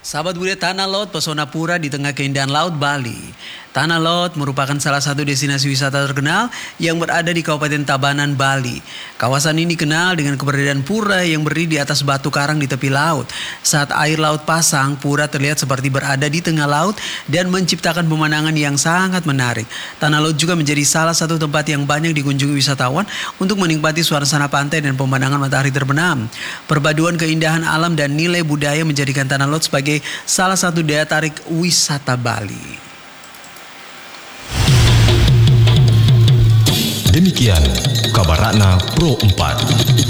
Sahabat budaya Tanah Lot, pesona pura di tengah keindahan laut Bali. Tanah Lot merupakan salah satu destinasi wisata terkenal yang berada di Kabupaten Tabanan, Bali. Kawasan ini dikenal dengan keberadaan pura yang berdiri di atas batu karang di tepi laut. Saat air laut pasang, pura terlihat seperti berada di tengah laut dan menciptakan pemandangan yang sangat menarik. Tanah Lot juga menjadi salah satu tempat yang banyak dikunjungi wisatawan untuk menikmati suasana pantai dan pemandangan matahari terbenam. Perpaduan keindahan alam dan nilai budaya menjadikan Tanah Lot sebagai salah satu daya tarik wisata Bali. Demikian kabar Ratna Pro 4.